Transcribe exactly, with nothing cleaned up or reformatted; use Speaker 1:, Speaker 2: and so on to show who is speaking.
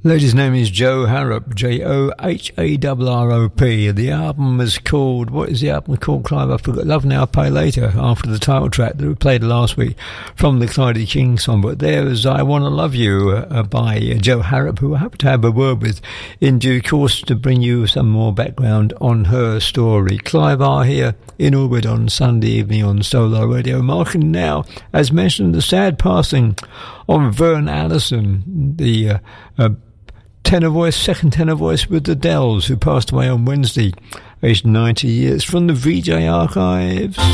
Speaker 1: Lady's name is Jo Harrop, J O H A R R O P. The album is called, what is the album called, Clive? I forgot. Love Now, Pay Later, after the title track that we played last week from the Clyde King song. But there is I Wanna Love You uh, by uh, Jo Harrop, who I hope to have a word with in due course to bring you some more background on her story. Clive R here in orbit on Sunday evening on Solo Radio, marking now, as mentioned, the sad passing of Vern Allison, the uh, uh, tenor voice, second tenor voice with the Dells, who passed away on Wednesday, aged ninety years, from the V J Archives.